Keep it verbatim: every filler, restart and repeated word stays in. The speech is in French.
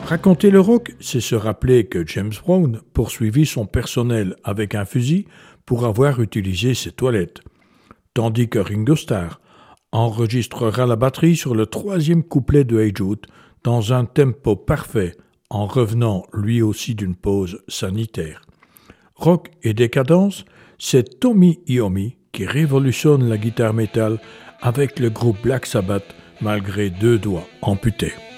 Raconter le rock, c'est se rappeler que James Brown poursuivit son personnel avec un fusil pour avoir utilisé ses toilettes, tandis que Ringo Starr enregistrera la batterie sur le troisième couplet de Hey Jude dans un tempo parfait en revenant lui aussi d'une pause sanitaire. Rock et décadence, c'est Tommy Iommi qui révolutionne la guitare métal avec le groupe Black Sabbath malgré deux doigts amputés.